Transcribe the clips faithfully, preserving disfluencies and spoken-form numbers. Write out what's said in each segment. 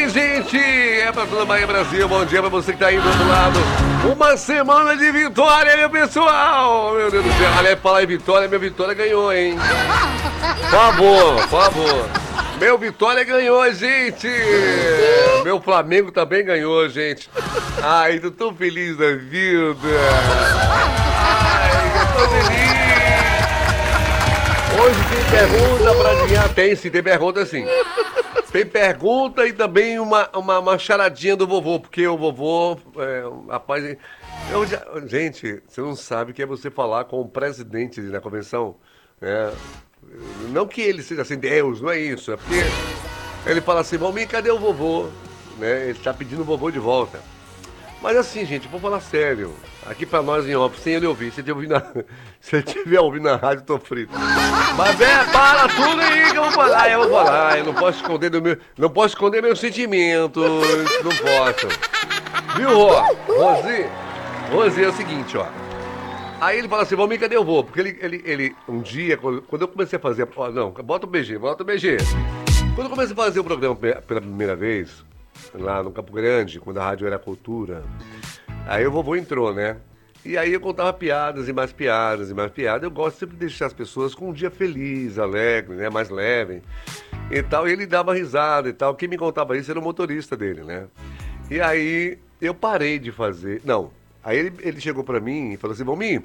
bem, gente? É pra toda a Bahia Brasil. Bom dia pra você que tá aí do outro lado. Uma semana de vitória, meu pessoal. Meu Deus do céu. Aliás, falar em vitória, minha vitória ganhou, hein? Por favor, por favor. Meu Vitória ganhou, gente. Meu Flamengo também ganhou, gente. Ai, tô tão feliz da vida. Ai, eu tô feliz. Hoje tem pergunta pra adivinhar? Tem sim, tem pergunta sim. Tem pergunta e também uma, uma, uma charadinha do vovô, porque o vovô, é, rapaz, eu já, gente, você não sabe o que é você falar com o presidente na convenção, né? Não que ele seja assim, Deus, não é isso, é porque ele fala assim, Valmir, cadê o vovô? Né? Ele tá pedindo o vovô de volta. Mas assim, gente, vou falar sério. Aqui pra nós em off, sem ele ouvir. Se ele ouvindo na... Se ele estiver ouvindo na rádio, eu tô frito. Mas é, para tudo aí que eu vou falar, eu vou falar. Eu não posso esconder do meu. Não posso esconder meus sentimentos. Não posso. Viu, Rô? Rosi? Rosi é o seguinte, ó. Aí ele fala assim, Valmir, cadê eu vou? Porque ele, ele, ele um dia, quando, quando eu comecei a fazer. Ó, não, bota o B G, bota o B G. Quando eu comecei a fazer o programa pela primeira vez, lá no Campo Grande, quando a rádio era cultura, aí o vovô entrou, né? E aí eu contava piadas e mais piadas e mais piadas. Eu gosto sempre de deixar as pessoas com um dia feliz, alegre, né? Mais leve e tal. E ele dava risada e tal. Quem me contava isso era o motorista dele, né? E aí eu parei de fazer. Não. Aí ele, ele chegou pra mim e falou assim, Valmir,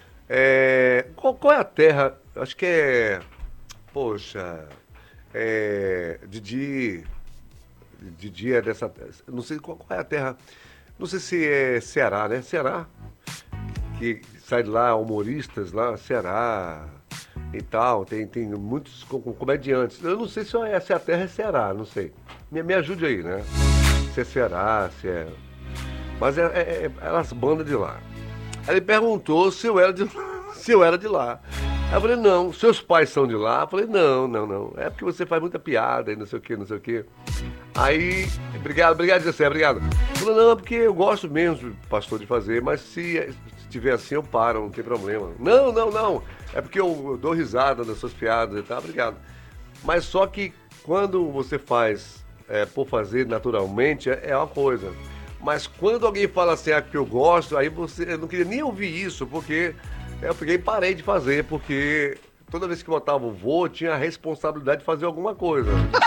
é, qual, qual é a terra? Acho que é... Poxa... É... Didi... Didi é dessa... Não sei qual, qual é a terra... Não sei se é Ceará, né? Ceará. Que sai de lá humoristas lá, Ceará e tal. Tem, tem muitos com, com comediantes. Eu não sei se é, se a terra é Ceará, não sei. Me, me ajude aí, né? Se é Ceará, se é... Mas é, é, é as bandas de lá. Aí ele perguntou se eu era de, se eu era de lá. Aí eu falei, não, seus pais são de lá? Eu falei, não, não, não. É porque você faz muita piada e não sei o que, não sei o que. Aí, obrigado, obrigado, Jessé, obrigado. Eu falei, não, é porque eu gosto mesmo, pastor, de fazer, mas se, se tiver assim eu paro, não tem problema. Não, não, não. É porque eu, eu dou risada das suas piadas e tal, obrigado. Mas só que quando você faz é, por fazer naturalmente, é, é uma coisa. Mas quando alguém fala assim, ah, que eu gosto, aí você, eu não queria nem ouvir isso, porque eu peguei e parei de fazer, porque toda vez que botava o vô, tinha a responsabilidade de fazer alguma coisa.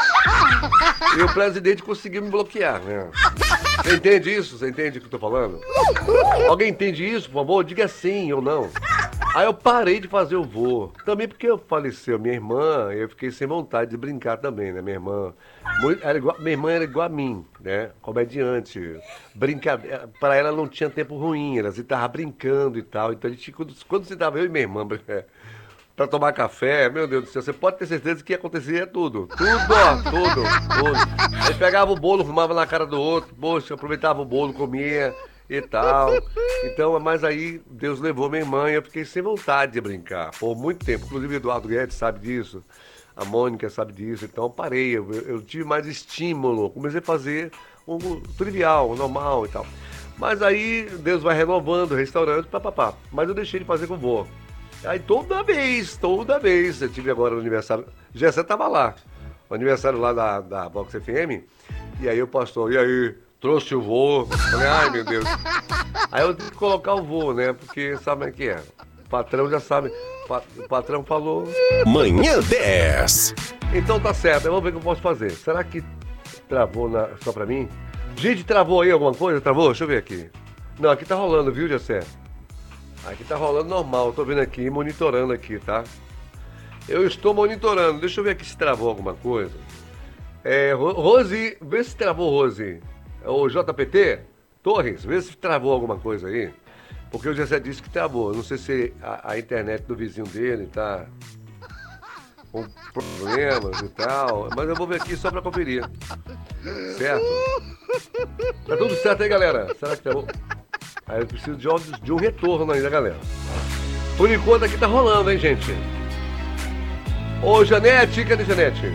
E o presidente conseguiu me bloquear, né? Você entende isso? Você entende o que eu tô falando? Alguém entende isso, por favor? Diga sim ou não. Aí eu parei de fazer o vô. Também porque faleceu minha irmã, eu fiquei sem vontade de brincar também, né? Minha irmã, muito, era igual, minha irmã era igual a mim, né? Comediante. Brincadeira. Para ela não tinha tempo ruim, ela estava brincando e tal. Então a gente, quando, quando se dava eu e minha irmã para tomar café, meu Deus do céu, você pode ter certeza que ia acontecer tudo. Tudo, ó, tudo, tudo. Aí pegava o bolo, fumava na cara do outro, poxa, aproveitava o bolo, comia e tal. Então, mas aí Deus levou minha irmã e eu fiquei sem vontade de brincar por muito tempo. Inclusive o Eduardo Guedes sabe disso, a Mônica sabe disso, então eu parei, eu, eu tive mais estímulo, comecei a fazer o trivial, o normal e tal. Mas aí Deus vai renovando o restaurante, papapá. Mas eu deixei de fazer com o vô. Aí toda vez, toda vez, eu tive agora o aniversário, Gessé tava lá, o aniversário lá da, da Vox F M, e aí o pastor, e aí, trouxe o vô, falei, ai meu Deus. Aí eu tenho que colocar o vô, né, porque sabe como é que é, o patrão já sabe, o patrão falou... Manhã dez. Então tá certo, vamos ver o que eu posso fazer. Será que travou na, só pra mim? Gente, travou aí alguma coisa? Travou? Deixa eu ver aqui. Não, aqui tá rolando, viu, Gessé? Aqui tá rolando normal, tô vendo aqui, monitorando aqui, tá? Eu estou monitorando, deixa eu ver aqui se travou alguma coisa. É, Rose, vê se travou, Rose. O J P T, Torres, vê se travou alguma coisa aí. Porque o Gessé disse que travou, não sei se a, a internet do vizinho dele tá com problemas e tal, mas eu vou ver aqui só pra conferir. Certo? Tá tudo certo aí, galera? Será que tá bom? Aí eu preciso de um, de um retorno aí da galera. Por enquanto aqui tá rolando, hein, gente? Ô, Janete, cadê Janete?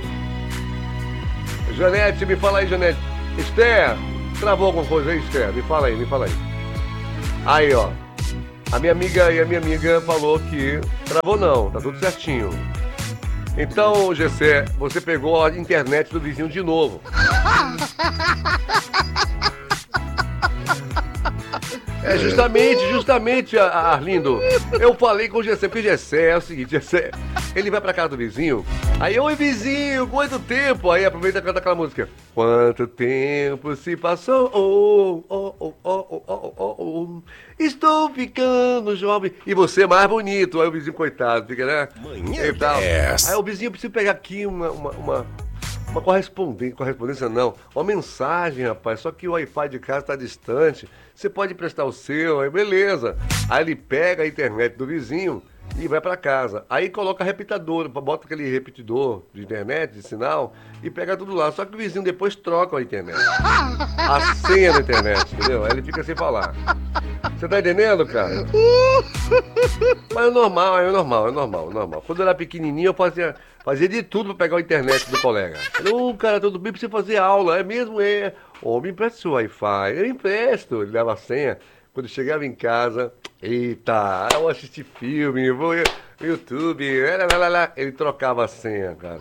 Janete, me fala aí, Janete. Esther, travou alguma coisa aí, Esther? Me fala aí, me fala aí. Aí, ó. A minha amiga e a minha amiga falou que travou não, tá tudo certinho. Então, Gessé, você pegou a internet do vizinho de novo. É justamente, justamente, a- a- Arlindo. Eu falei com o Gessé, porque o Gessé é o seguinte, Gessé, ele vai pra casa do vizinho, aí, oi vizinho, quanto tempo? Aí aproveita e canta aquela música. Quanto tempo se passou, oh, oh, oh, oh, oh, oh, oh, oh. Estou ficando jovem. E você é mais bonito. Aí o vizinho, coitado, fica, né? Manhã E tal. dez. Aí o vizinho precisa pegar aqui uma, uma, uma, uma correspondência, correspondência não, uma mensagem, rapaz. Só que o Wi-Fi de casa está distante. Você pode emprestar o seu, aí beleza. Aí ele pega a internet do vizinho e vai para casa. Aí coloca repetidor, bota aquele repetidor de internet, de sinal, e pega tudo lá. Só que o vizinho depois troca a internet. A senha da internet, entendeu? Aí ele fica sem falar. Você tá entendendo, cara? Mas é normal, é normal, é normal, é normal. Quando eu era pequenininho, eu fazia, fazia de tudo pra pegar a internet do colega. Ô, cara, tudo bem pra você fazer aula, é mesmo? É. Ô, me empresta seu Wi-Fi. Eu empresto. Ele dava a senha. Quando eu chegava em casa, eita, eu vou assistir filme, eu vou no YouTube, lá, lá, lá, lá. Ele trocava a senha, cara.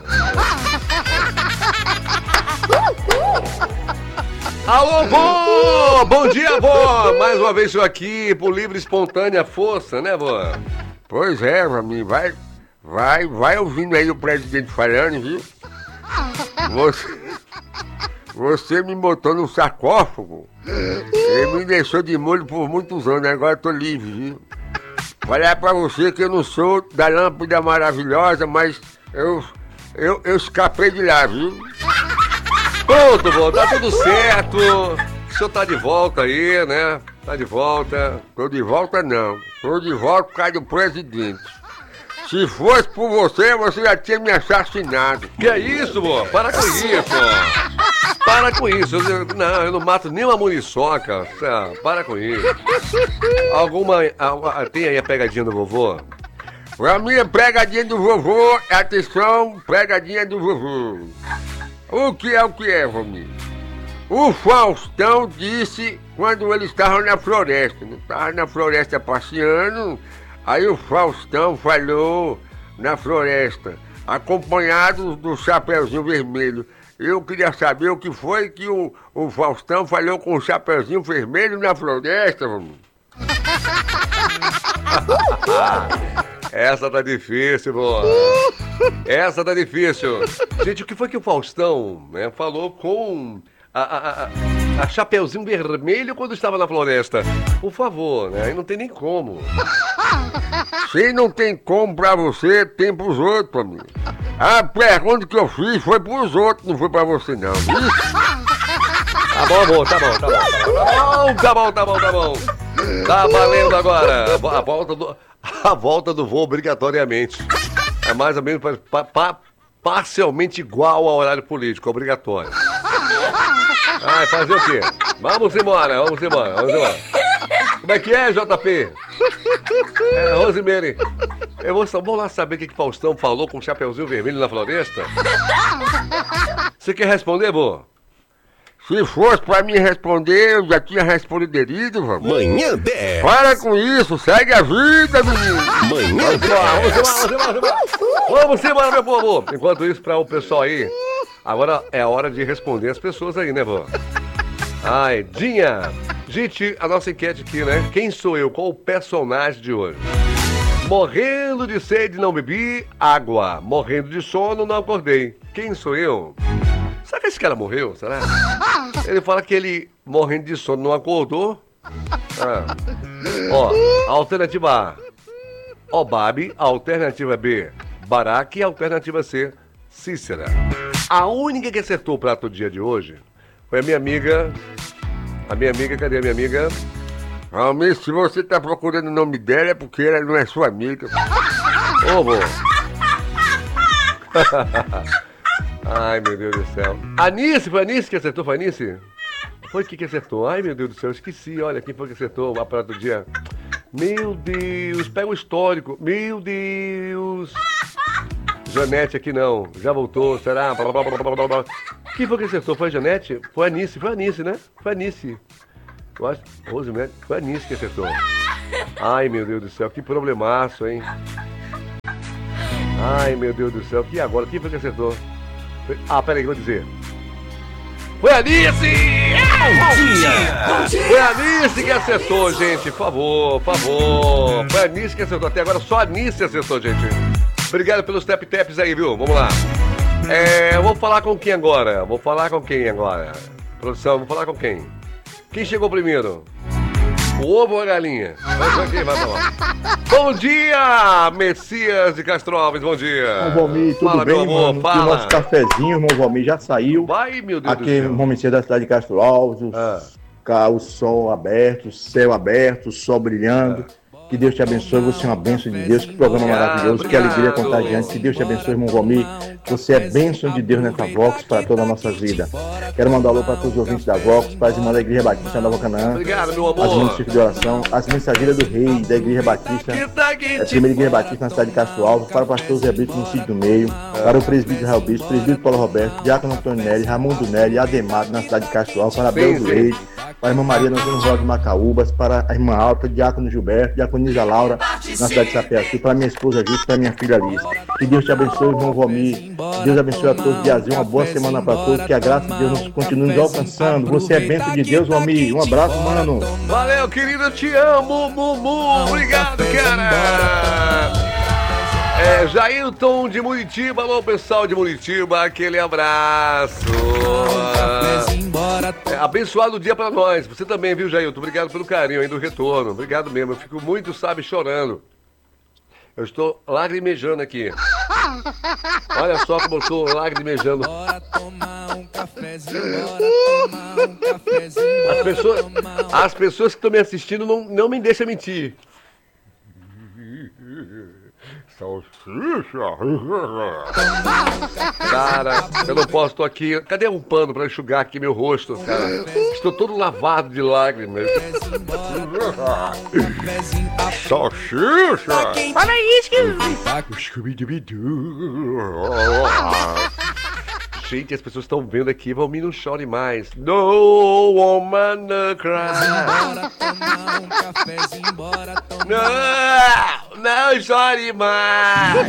Alô, vô! Bom dia, vô! Mais uma vez estou aqui por livre e espontânea força, né, vô? Pois é, amigo, vai, vai, vai ouvindo aí o presidente falando, viu? Você, você me botou no sarcófago. Ele me deixou de molho por muitos anos, agora eu tô livre, viu? Falar pra você que eu não sou da lâmpada maravilhosa, mas eu, eu, eu escapei de lá, viu? Pronto, vô, tá tudo certo. O senhor tá de volta aí, né? Tá de volta. Tô de volta não, tô de volta por causa do presidente. Se fosse por você, você já tinha me assassinado. Que é isso, vô? Para com isso, ó. Para com isso. Eu, não, eu não mato nem uma muriçoca. Ah, para com isso. Alguma... a- a- Tem aí a pegadinha do vovô? Pra mim, a pregadinha do vovô, atenção, pregadinha do vovô. O que é o que é, Romir? O Faustão disse quando eles estavam na floresta, não estavam na floresta passeando, aí o Faustão falou na floresta, acompanhado do Chapeuzinho Vermelho. Eu queria saber o que foi que o, o Faustão falou com o Chapeuzinho Vermelho na floresta, Romir. Essa tá difícil, vô. Essa tá difícil. Gente, o que foi que o Faustão, né, falou com a, a, a, a Chapeuzinho Vermelho quando estava na floresta? Por favor, né? Aí não tem nem como. Se não tem como pra você, tem pros outros, amigo. A pergunta que eu fiz foi pros outros, não foi pra você não, viu? Tá bom, amor, tá bom, tá bom. Tá bom, tá bom, tá bom. Tá valendo agora. A volta do, a volta do voo obrigatoriamente. É mais ou menos pa, pa, parcialmente igual ao horário político, obrigatório. Ai, fazer o quê? Vamos embora, vamos embora, vamos embora. Como é que é, J P? É, Rosemary, eu vou, vou lá saber o que, que Faustão falou com o Chapeuzinho Vermelho na floresta. Você quer responder, vô? Se fosse pra mim responder, eu já tinha respondido, vamos. Manhã dez. Para com isso, segue a vida, menino. Manhã Vamos embora, vamos dez. embora, vamos embora, vamos embora. Vamos embora, meu povo. Enquanto isso, para o pessoal aí, agora é a hora de responder as pessoas aí, né, vô? Ai, Dinha. Gente, a nossa enquete aqui, né? Quem sou eu? Qual o personagem de hoje? Morrendo de sede, não bebi água. Morrendo de sono, não acordei. Quem sou eu? Será que esse cara morreu? Será? Ele fala que ele, morrendo de sono, não acordou. Ah. Ó, alternativa A, Obabe. Alternativa B, Baraque. Alternativa C, Cícera. A única que acertou o prato do dia de hoje foi a minha amiga. A minha amiga, cadê a minha amiga? Almir, se você tá procurando o nome dela é porque ela não é sua amiga. Ô, vô. Ai, meu Deus do céu. Anice, foi a Anice que acertou? Foi a Anice? Foi que que acertou? Ai, meu Deus do céu, esqueci. Olha, quem foi que acertou o aparato do dia? Meu Deus, pega o histórico. Meu Deus. Janete aqui não, já voltou, será? Blá, blá, blá, blá, blá, blá. Quem foi que acertou? Foi a Janete? Foi a Anice, foi a Anice, né? Foi a Anice. Eu acho, Rosemary, foi a Anice que acertou. Ai, meu Deus do céu, que problemaço, hein? Ai, meu Deus do céu, que agora? Quem foi que acertou? Foi- Ah, peraí, vou dizer. Foi a Anice! Foi a Anice que acertou, gente. Por favor, por favor. Foi a Anice que acertou. Até agora só a Anice acertou, gente. Obrigado pelos tap-taps aí, viu? Vamos lá. É, eu vou falar com quem agora? Vou falar com quem agora? Produção, vou falar com quem? Quem chegou primeiro? O ovo ou a galinha? Vai aqui, vai lá. Bom dia, Messias de Castro Alves, bom dia. Irmão Valmir, tudo Fala, bem, meu amor, mano? fala. Que o nosso cafezinho, irmão Valmir, já saiu. Vai, meu Deus Aqui, do céu. irmão Messias da cidade de Castro Alves, o, Ah. ca- o sol aberto, o céu aberto, o sol brilhando. Que Deus te abençoe, você é uma bênção de Deus. Que programa Obrigado, maravilhoso, que alegria obrigado. contagiante. Que Deus te abençoe, irmão Valmir. Você é bênção de Deus nessa Vox para toda a nossa vida. Quero mandar um alô para todos os ouvintes da Vox, para as irmãs da Igreja Batista da Nova Canaã, Obrigado, meu as irmãs do amor. Circo de Oração, as mensageiras do Rei da Igreja Batista. Que tá É a quente. primeira igreja batista na cidade de Castro Alves, para o pastor Zé Brito no sítio do meio, para o presbítero Israel Bispo, presbítero Paulo Roberto, Diácono Antônio Nery, Ramundo Nery, Ademado na cidade de Castro Alves, para a Bel Sim, do sim. Leite, para a irmã Maria Antônio Rosa de Macaúbas, para a irmã Alta, Diácono Gilberto, Diaconisa Laura, na cidade de Sapeaçu, para minha esposa Júlia, para minha filha Alice. Que Deus te abençoe, irmão Valmir. Que Deus abençoe a todos de Azul, uma boa semana para todos, que a graça de Deus nos continue nos alcançando. Você é bênção de Deus, Valmir. Um abraço, mano. Valeu, querido, eu te amo, Mumu. Obrigado, cara. É, Jailton de Muritiba, alô pessoal de Muritiba, aquele abraço. É, abençoado dia pra nós. Você também, viu, Jailton? Obrigado pelo carinho aí do retorno. Obrigado mesmo. Eu fico muito, sabe, chorando. Eu estou lagrimejando aqui. Olha só como eu estou lagrimejando. As pessoas, as pessoas que estão me assistindo não, não me deixam mentir. Cara, eu não posso, tô aqui. Cadê um pano pra enxugar aqui meu rosto, cara? Estou todo lavado de lágrimas. Salsicha! Fala isso, Gente, as pessoas estão vendo aqui, Valmir, não chore mais. No woman no cry. Não, não chore mais.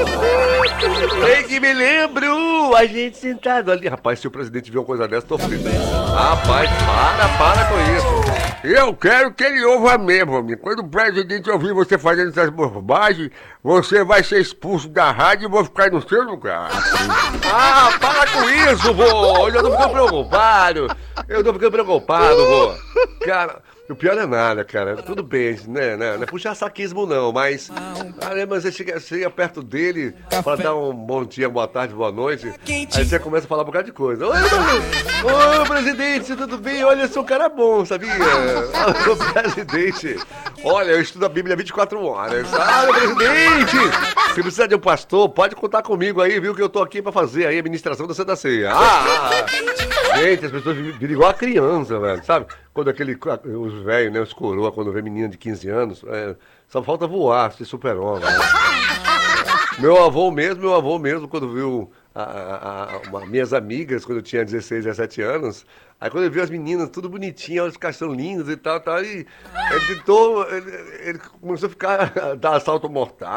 Tem que me lembro, a gente sentado ali. Rapaz, se o presidente viu uma coisa dessa, tô frito. Rapaz, para, para com isso. Eu quero que ele ouva mesmo, amigo. Quando o presidente ouvir você fazendo essas bobagens, você vai ser expulso da rádio e vou ficar no seu lugar. Ah, para com isso, vô! Eu já tô ficando preocupado. Eu tô ficando preocupado, vô. Cara, o pior não é nada, cara. Tudo bem, né? Não é, não é puxar saquismo, não, mas. Caramba, você chega, chega perto dele pra dar um bom dia, boa tarde, boa noite. Aí você começa a falar um bocado de coisa. Oi, ô, presidente, tudo bem? Olha, eu sou um cara bom, sabia? Ô, presidente. Olha, eu estudo a Bíblia vinte e quatro horas. Ah, meu presidente! Se precisa de um pastor, pode contar comigo aí, viu? Que eu tô aqui pra fazer aí a administração da Santa Ceia. Ah, ah, ah. Gente, as pessoas viram igual a criança, velho, sabe? Quando aquele, os velhos, né, os coroa, quando vê menina de quinze anos, é, só falta voar, ser super-homem. Né? Meu avô mesmo, meu avô mesmo, quando viu a, a, a, uma, minhas amigas, quando eu tinha dezesseis, dezessete anos, aí quando ele viu as meninas tudo bonitinhas, os caixão lindos e tal, tal, e ele tentou, ele, ele começou a ficar, a dar assalto mortal.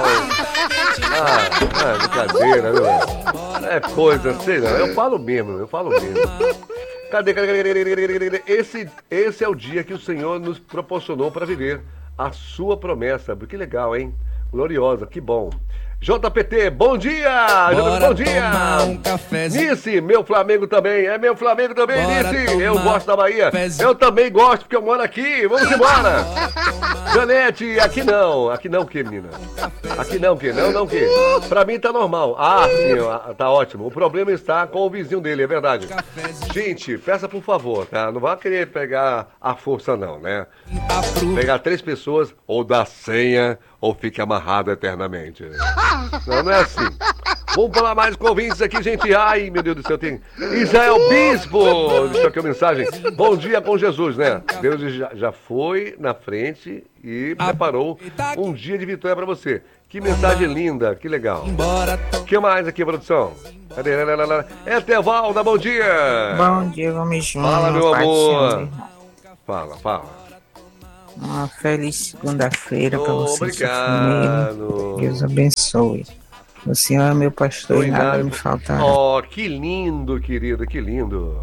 Ah, ah, brincadeira, viu? É coisa, sei lá, eu falo mesmo, eu falo mesmo. Cadê, cadê, cadê, cadê, cadê? Esse, esse é o dia que o Senhor nos proporcionou para viver a sua promessa. Que legal, hein? Gloriosa, que bom. J P T, bom dia! Bora bom dia! Um Nice, meu Flamengo também, é meu Flamengo também, Bora Nice! Eu tomar gosto da Bahia, um cafezinho. eu também gosto porque eu moro aqui, vamos embora! Janete, aqui não, aqui não o que, menina? Aqui não o que? Não, não o que? Pra mim tá normal. Ah, sim, ó, tá ótimo. O problema está com o vizinho dele, é verdade. Gente, peça por favor, tá? Não vai querer pegar a força não, né? Pegar três pessoas, ou dar senha, ou fique amarrado eternamente. Não, não é assim. Vamos falar mais com ouvintes aqui, gente. Ai, meu Deus do céu, tem Israel Bispo. Deixa aqui a mensagem. Bom dia com Jesus, né? Deus já, já foi na frente e preparou um dia de vitória pra você. Que mensagem linda, que legal. O que mais aqui, produção? Cadê? É Tevalda, bom dia. Bom dia, vamos juntos. Fala, meu Pai do amor. Senhor. Fala, fala. Uma feliz segunda-feira para Oh, você e sua família. obrigado. Deus abençoe. O Senhor é meu pastor e nada me faltará. Oh, que lindo, querido, que lindo.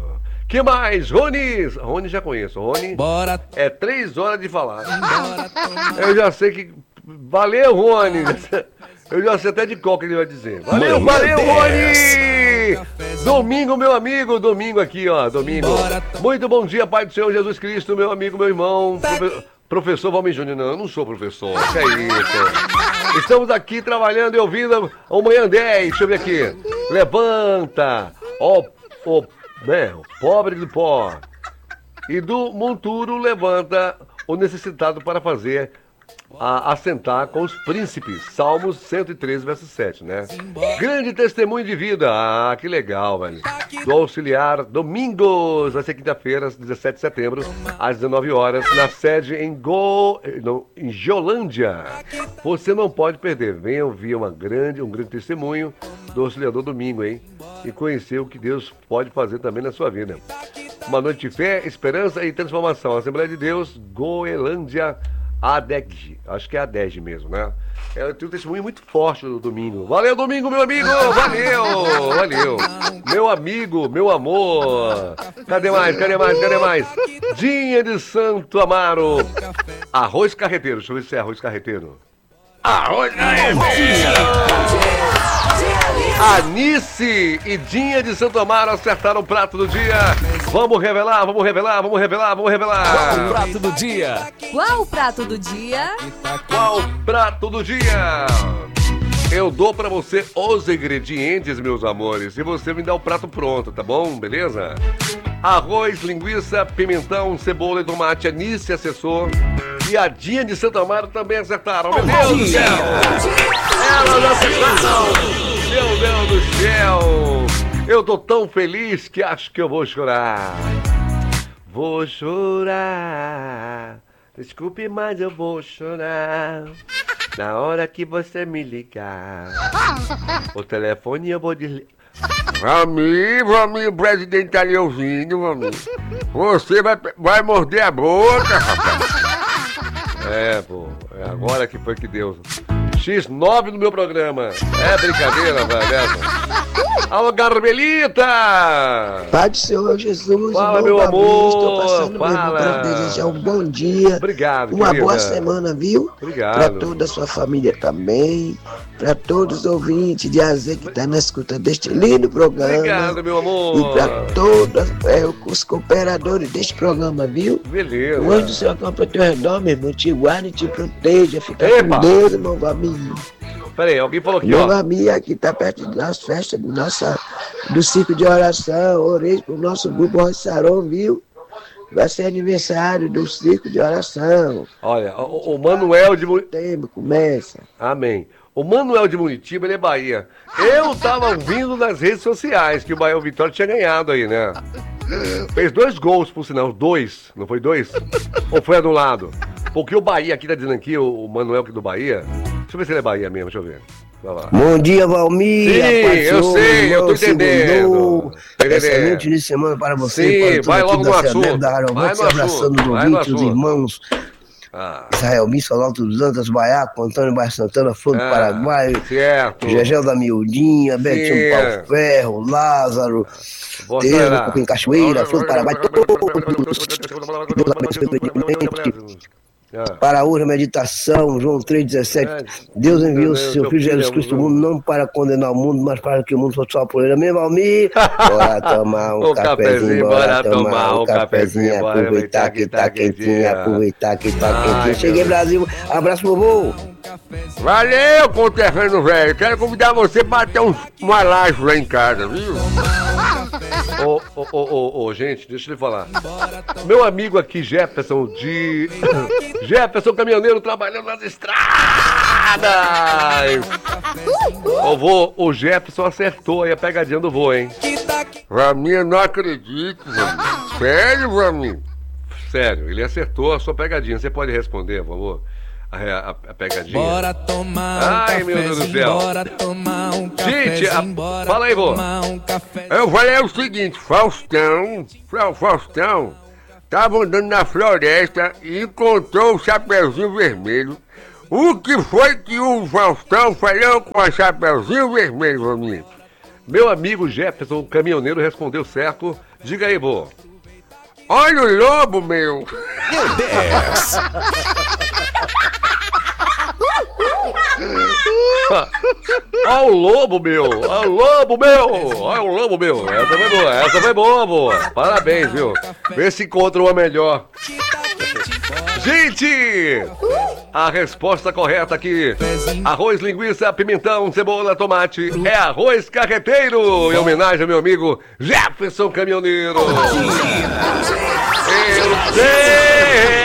Que mais? Rony! Rony já conheço. Rony é três horas de falar. Eu já sei que... Valeu, Rony! Eu já sei até de qual que ele vai dizer. Valeu, valeu, Rony! Domingo, meu amigo, domingo aqui, ó, domingo. Muito bom dia, Pai do Senhor Jesus Cristo, meu amigo, meu irmão, profe- professor Valmir Júnior. Não, eu não sou professor, que é isso? Estamos aqui trabalhando e ouvindo o Manhã dez, deixa eu ver aqui. Levanta, ó, ó, né, o pobre do pó. E do monturo levanta o necessitado para fazer... A assentar com os príncipes, Salmos cento e treze, verso sete, né? Grande testemunho de vida, ah, que legal, velho. Do auxiliar, domingos, vai ser quinta-feira, dezessete de setembro, às dezenove horas, na sede em Go... não, em Geolândia. Você não pode perder, venha ouvir uma grande, um grande testemunho do auxiliador domingo, hein? E conhecer o que Deus pode fazer também na sua vida. Uma noite de fé, esperança e transformação. Assembleia de Deus, Goelândia, A D E G, acho que é a D E G mesmo, né? Eu tenho um testemunho muito forte do domingo. Valeu, domingo, meu amigo! Valeu! Valeu! Meu amigo, meu amor! Cadê mais? Cadê mais? Cadê mais? Dinha de Santo Amaro! Arroz carreteiro, deixa eu ver se é arroz carreteiro. Arroz carreteiro! Anice e Dinha de Santo Amaro acertaram o prato do dia. Vamos revelar, vamos revelar, vamos revelar, vamos revelar. O prato do dia. Qual o prato do dia? Qual o prato do dia? Eu dou pra você os ingredientes, meus amores, e você me dá o prato pronto, tá bom? Beleza? Arroz, linguiça, pimentão, cebola e tomate. Anice acessou. E a Dinha de Santo Amaro também acertaram. Meu Deus do céu! Elas acertaram! Meu Deus do céu! Eu tô tão feliz que acho que eu vou chorar. Vou chorar. Desculpe, mas eu vou chorar. Na hora que você me ligar, o telefone eu vou desligar. Valmir, Valmir, o presidente tá ali ouvindo, Valmir. Você vai, vai morder a boca, rapaz. É, pô, é agora que foi que deu. xis nove no meu programa. É brincadeira, velho. Alô, Carmelita! Pai do Senhor Jesus, Fala, irmão meu Babi, amor, estou passando fala. mesmo para desejar um bom dia, Obrigado, uma querida. boa semana, viu? Obrigado. Para toda a sua família também, para todos os ouvintes de Azê que está na escuta deste lindo programa. Obrigado, meu amor. E para todos é, os cooperadores deste programa, viu? Beleza. O anjo do Senhor campo ao teu redor, meu irmão, te guarde e te proteja. Fica Epa. com Deus, irmão Babi. Peraí, alguém falou aqui, Meu ó. amigo aqui tá perto das festas do, nossa, do ciclo de oração. Orei pro nosso grupo Roçaron, viu? Vai ser aniversário do ciclo de oração. Olha, o, o Manuel de Mu- Tempo, começa. Amém. O Manuel de Muritiba, ele é Bahia. Eu tava ouvindo nas redes sociais que o Bahia Vitória tinha ganhado aí, né? Fez dois gols, por sinal. Dois. Não foi dois? Ou foi anulado? Porque o Bahia aqui tá dizendo aqui, o, o Manuel aqui do Bahia. Deixa eu ver se ele é Bahia mesmo, deixa eu ver. Vai lá. Bom dia, Valmir. Sim, Rapaz, eu senhor, sei, eu tô irmão, entendendo. segundou. Tô entendendo. Excelente início de semana para você. Sim, para todos vai aqui logo da no Assembleia assunto. da Vai Aerovox, no abraçando assunto, os vai no ouvintes, os assunto. irmãos. Ah, Israel Misso, Alto dos Antas, Baiaco, Antônio Bairro Santana, Flor do Ah, Paraguai, certo. Gegel da Miudinha, Betinho Sim. Paulo Ferro, Lázaro, Boa Deus, tarde. Cupim Cachoeira, Flor do Paraguai, Ah. para hoje a meditação, João três, dezessete. Deus enviou o seu Filho Jesus Cristo ao mundo não para condenar o mundo, mas para que o mundo fosse sua por ele. Amém, Valmir? Bora tomar um O cafezinho, cafezinho, bora bora tomar tomar um um cafezinho, cafezinho, bora aproveitar que tá quentinho, aproveitar que tá Ai, quentinho. meu Cheguei, Deus. Brasil. Abraço, vovô. Valeu, conterrâneo velho. Quero convidar você para ter um, uma laje lá em casa, viu? Ô, ô, ô, ô, ô, gente, deixa eu lhe falar. Meu amigo aqui, Jefferson, de... Jefferson, caminhoneiro, trabalhando nas estradas. Ô, vô, o Jefferson acertou aí a pegadinha do vô, hein? Valmir, eu não acredito, Valmir. Sério, Valmir? Sério, ele acertou a sua pegadinha. Você pode responder, por favor? A, a, a pegadinha? Bora tomar Ai, um meu Deus do cafezinho, céu. bora tomar um Gente, cafezinho, a- bora fala aí, vô. tomar um café. Eu falei o seguinte, Faustão, Fra- Faustão, tava andando na floresta e encontrou o Chapeuzinho Vermelho. O que foi que o Faustão falou com o Chapeuzinho Vermelho, Valmir? Meu amigo Jefferson, caminhoneiro, respondeu certo. Diga aí, vô. Olha o lobo, meu. dez. Olha o lobo, meu! Olha o lobo, meu! Olha o lobo, meu! Essa foi boa, essa foi boa, boa! Parabéns, viu? Vê se encontra uma melhor. Gente! A resposta correta aqui: arroz, linguiça, pimentão, cebola, tomate. É arroz carreteiro! Em homenagem ao meu amigo Jefferson Caminhoneiro! Eu sei!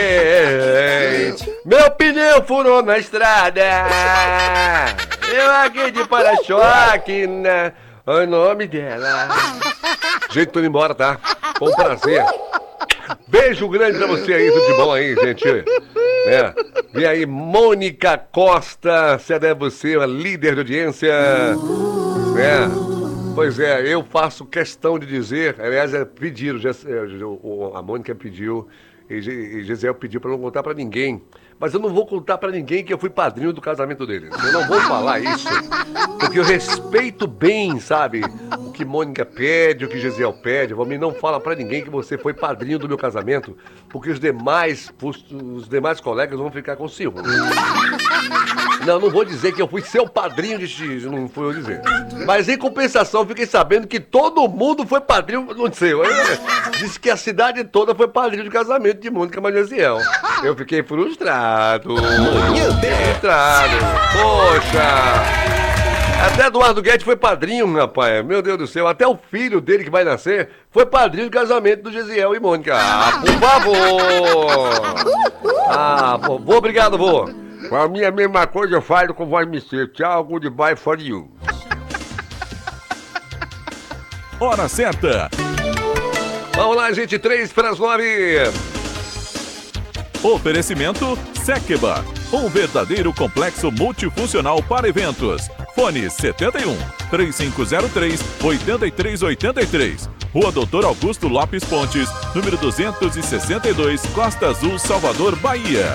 Meu pneu furou na estrada! Eu aqui de para-choque na... o nome dela. Gente, tô indo embora, tá? Foi um prazer. Beijo grande pra você aí, tudo de bom aí, gente. É. Vem aí, Mônica Costa. Se é você, a líder de audiência. É. Pois é, eu faço questão de dizer, aliás, é pedir, a Mônica pediu, e Gisele pediu pra não contar pra ninguém. Mas eu não vou contar pra ninguém que eu fui padrinho do casamento deles. Eu não vou falar isso, porque eu respeito bem, sabe, o que Mônica pede, o que Gisele pede. Vamos, não fala pra ninguém que você foi padrinho do meu casamento, porque os demais, os, os demais colegas vão ficar com ciúme. Não, não vou dizer que eu fui seu padrinho de X, não fui eu dizer. Mas em compensação, fiquei sabendo que todo mundo foi padrinho, não sei, disse que a cidade toda foi padrinho de casamento de Mônica Magnesiel. Eu fiquei frustrado. Frustrado. Poxa. Até Eduardo Guedes foi padrinho, rapaz. Meu Deus do céu. Até o filho dele que vai nascer foi padrinho de casamento do Gesiel e Mônica. Ah, por favor. Ah, vô, vô, obrigado, vô. Pra mim é a mesma coisa, eu falo com voz missê. Tchau, goodbye for you. Hora certa. Vamos lá, gente. Três para as nove. Oferecimento Sekba, um verdadeiro complexo multifuncional para eventos. Fone setenta e um, três cinco zero três, oito três oito três. Rua Doutor Augusto Lopes Pontes, número duzentos e sessenta e dois, Costa Azul, Salvador, Bahia.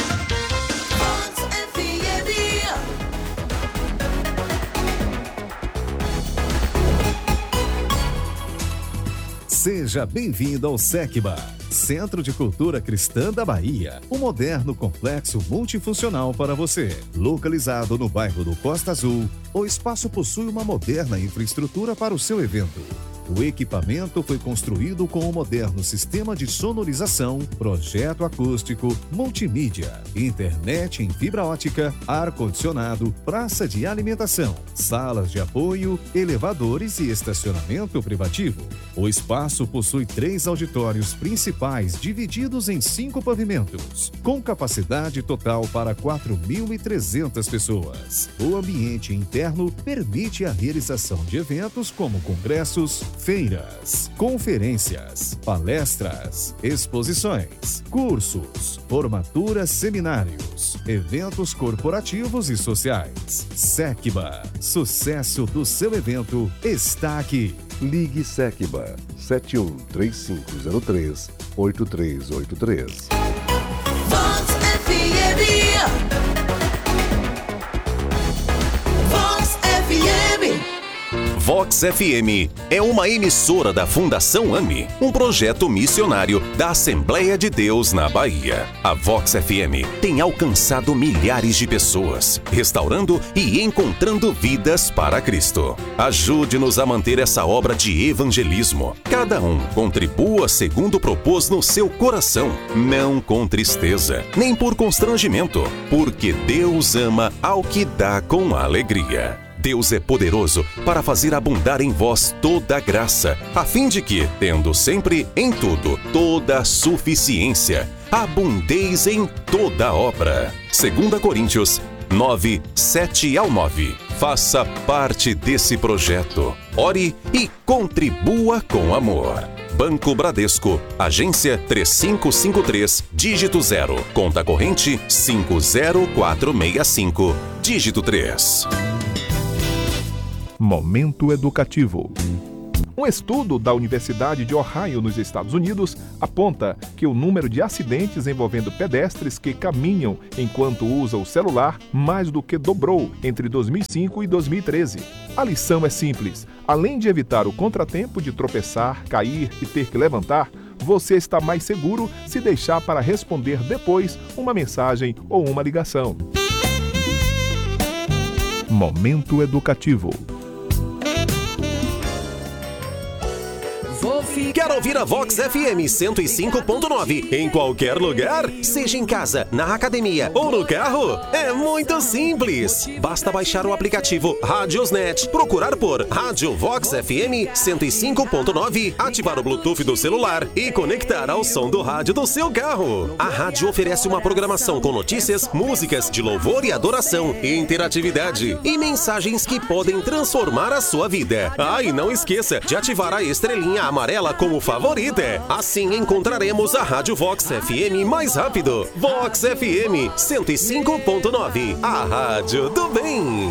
Seja bem-vindo ao Sekba, Centro de Cultura Cristã da Bahia, um moderno complexo multifuncional para você. Localizado no bairro do Costa Azul, o espaço possui uma moderna infraestrutura para o seu evento. O equipamento foi construído com um moderno sistema de sonorização, projeto acústico, multimídia, internet em fibra ótica, ar-condicionado, praça de alimentação, salas de apoio, elevadores e estacionamento privativo. O espaço possui três auditórios principais divididos em cinco pavimentos, com capacidade total para quatro mil e trezentas pessoas. O ambiente interno permite a realização de eventos como congressos, feiras, conferências, palestras, exposições, cursos, formaturas, seminários, eventos corporativos e sociais. Sekba, sucesso do seu evento está aqui. Ligue Sekba sete um três cinco zero três oito três oito três. Vox F M. Vox F M. Vox F M é uma emissora da Fundação AMI, um projeto missionário da Assembleia de Deus na Bahia. A Vox F M tem alcançado milhares de pessoas, restaurando e encontrando vidas para Cristo. Ajude-nos a manter essa obra de evangelismo. Cada um contribua segundo propôs no seu coração, não com tristeza, nem por constrangimento, porque Deus ama ao que dá com alegria. Deus é poderoso para fazer abundar em vós toda a graça, a fim de que, tendo sempre em tudo toda a suficiência, abundeis em toda obra. Segunda Coríntios nove, sete ao nove. Faça parte desse projeto. Ore e contribua com amor. Banco Bradesco, agência três cinco cinco três, dígito zero, conta corrente cinco zero quatro seis cinco, dígito três. Momento educativo. Um estudo da Universidade de Ohio, nos Estados Unidos, aponta que o número de acidentes envolvendo pedestres que caminham enquanto usam o celular mais do que dobrou entre dois mil e cinco e dois mil e treze. A lição é simples. Além de evitar o contratempo de tropeçar, cair e ter que levantar, você está mais seguro se deixar para responder depois uma mensagem ou uma ligação. Momento educativo. Quer ouvir a Vox F M cento e cinco ponto nove em qualquer lugar? Seja em casa, na academia ou no carro? É muito simples. Basta baixar o aplicativo Radiosnet, procurar por Rádio Vox F M cento e cinco ponto nove, ativar o Bluetooth do celular e conectar ao som do rádio do seu carro. A rádio oferece uma programação com notícias, músicas de louvor e adoração, interatividade e mensagens que podem transformar a sua vida. Ah, e não esqueça de ativar a estrelinha amarela como favorita. Assim encontraremos a Rádio Vox F M mais rápido. Vox F M cento e cinco ponto nove, a rádio do bem.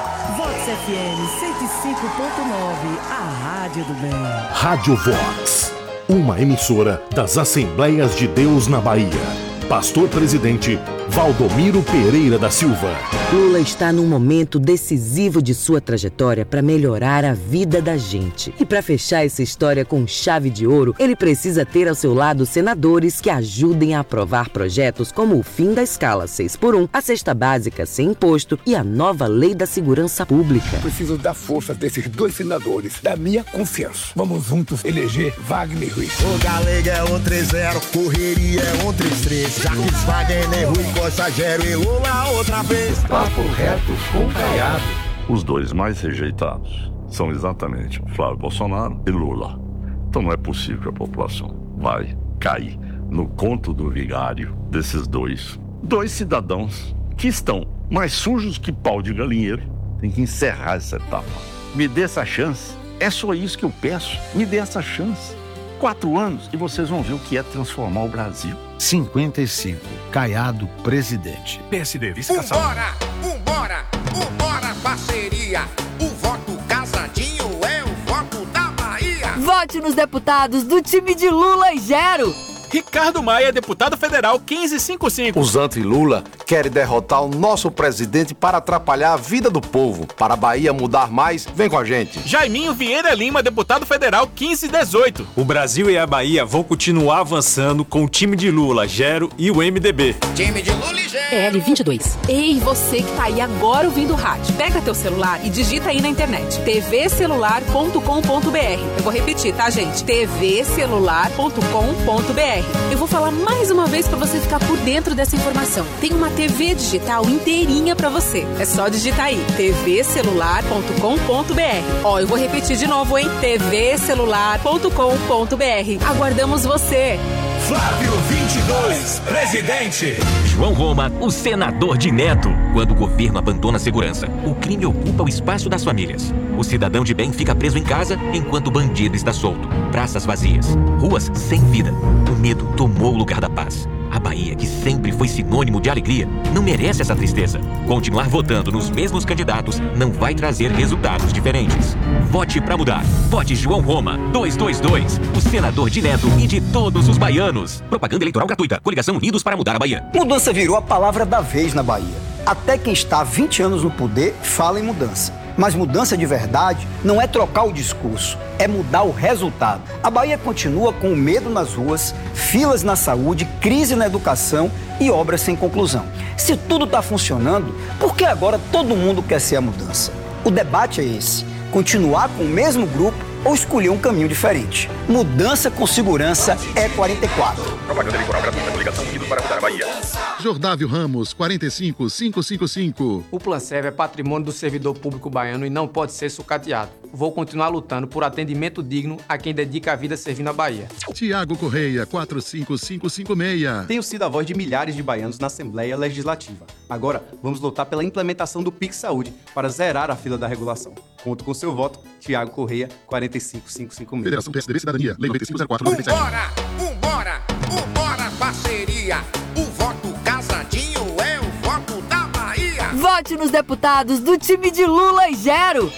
Vox F M cento e cinco ponto nove, a rádio do bem. Rádio Vox, uma emissora das Assembleias de Deus na Bahia. Pastor Presidente Valdomiro Pereira da Silva. Lula está num momento decisivo de sua trajetória para melhorar a vida da gente. E para fechar essa história com chave de ouro, ele precisa ter ao seu lado senadores que ajudem a aprovar projetos como o fim da escala seis por um, a cesta básica sem imposto e a nova lei da segurança pública. Preciso da força desses dois senadores, da minha confiança. Vamos juntos eleger Wagner Ruiz. O Galega é um três zero, Correria é um três três, Jacques Wagner Ruiz, Cossagero e Lula outra vez. Papo reto com Caiado. Os dois mais rejeitados são exatamente Flávio Bolsonaro e Lula. Então não é possível que a população vai cair no conto do vigário desses dois. Dois cidadãos que estão mais sujos que pau de galinheiro. Tem que encerrar essa etapa. Me dê essa chance. É só isso que eu peço. Me dê essa chance. Quatro anos e vocês vão ver o que é transformar o Brasil. cinquenta e cinco. Caiado, presidente. P S D, vice-cação. Vambora, vambora, vambora, parceria. O voto casadinho é o voto da Bahia. Vote nos deputados do time de Lula e Gero. Ricardo Maia, deputado federal quinze cinquenta e cinco. Os anti-Lula querem derrotar o nosso presidente para atrapalhar a vida do povo. Para a Bahia mudar mais, vem com a gente. Jaiminho Vieira Lima, deputado federal quinze dezoito. O Brasil e a Bahia vão continuar avançando com o time de Lula, Gero e o M D B. Time de Lula e Gero. L vinte e dois. Ei, você que tá aí agora ouvindo o rádio. Pega teu celular e digita aí na internet. t v celular ponto com ponto b r. Eu vou repetir, tá, gente? t v celular ponto com ponto b r. Eu vou falar mais uma vez para você ficar por dentro dessa informação. Tem uma T V digital inteirinha para você. É só digitar aí, t v celular ponto com ponto b r. Ó, eu vou repetir de novo, hein? t v celular ponto com ponto b r. Aguardamos você. Flávio vinte e dois, presidente. João Roma, o senador de Neto. Quando o governo abandona a segurança, o crime ocupa o espaço das famílias. O cidadão de bem fica preso em casa enquanto o bandido está solto. Praças vazias, ruas sem vida. O medo tomou o lugar da paz. A Bahia, que sempre foi sinônimo de alegria, não merece essa tristeza. Continuar votando nos mesmos candidatos não vai trazer resultados diferentes. Vote pra mudar. Vote João Roma, duzentos e vinte e dois, o senador de Neto e de todos os baianos. Propaganda eleitoral gratuita. Coligação Unidos para mudar a Bahia. Mudança virou a palavra da vez na Bahia. Até quem está há vinte anos no poder fala em mudança. Mas mudança de verdade não é trocar o discurso, é mudar o resultado. A Bahia continua com medo nas ruas, filas na saúde, crise na educação e obras sem conclusão. Se tudo está funcionando, por que agora todo mundo quer ser a mudança? O debate é esse: continuar com o mesmo grupo ou escolher um caminho diferente. Mudança com segurança é quarenta e quatro. Propaganda eleitoral gratuita, coligação Unidos para mudar a Bahia. Jordávio Ramos, quarenta e cinco, quinhentos e cinquenta e cinco. O Planserv é patrimônio do servidor público baiano e não pode ser sucateado. Vou continuar lutando por atendimento digno a quem dedica a vida servindo a Bahia. Tiago Correia, quatro cinco cinco cinco seis. Tenho sido a voz de milhares de baianos na Assembleia Legislativa. Agora, vamos lutar pela implementação do Pix Saúde para zerar a fila da regulação. Conto com seu voto, Tiago Correia, quarenta e cinco cinco cinco seis. Federação P S D B Cidadania, Lei noventa e cinco zero quatro noventa e sete. Vambora, vambora, vambora, parceria. O voto casadinho é o voto da Bahia. Vote nos deputados do time de Lula e Gero.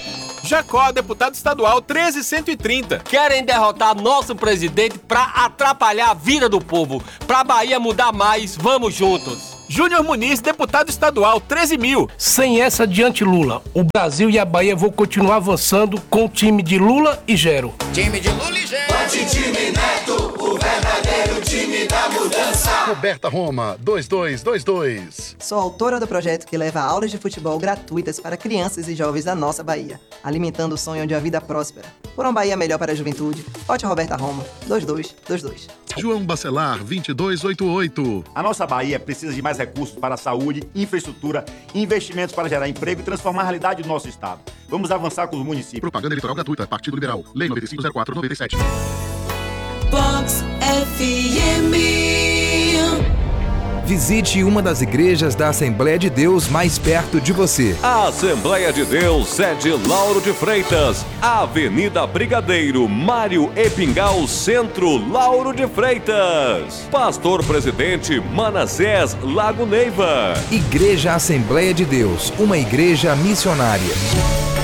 Jacó, deputado estadual treze cento e trinta. Querem derrotar nosso presidente pra atrapalhar a vida do povo. Pra Bahia mudar mais, vamos juntos. Júnior Muniz, deputado estadual treze mil. Sem essa de anti-Lula, o Brasil e a Bahia vão continuar avançando com o time de Lula e Gero. Time de Lula e Gero. Anti-time Neto, o verdadeiro time da mudança. Roberta Roma, dois dois dois dois. Sou autora do projeto que leva aulas de futebol gratuitas para crianças e jovens da nossa Bahia, alimentando o sonho de uma vida próspera. Por uma Bahia melhor para a juventude, vote Roberta Roma, dois dois dois dois. João Bacelar, vinte e dois oitenta e oito. A nossa Bahia precisa de mais recursos para a saúde, infraestrutura, investimentos para gerar emprego e transformar a realidade do nosso estado. Vamos avançar com os municípios. Propaganda eleitoral gratuita, Partido Liberal, Lei nove cinco zero quatro nove sete. Vox F M. Visite uma das igrejas da Assembleia de Deus mais perto de você. A Assembleia de Deus, sede Lauro de Freitas, Avenida Brigadeiro, Mário Epingal, Centro, Lauro de Freitas. Pastor Presidente Manassés Lago Neiva. Igreja Assembleia de Deus, uma igreja missionária.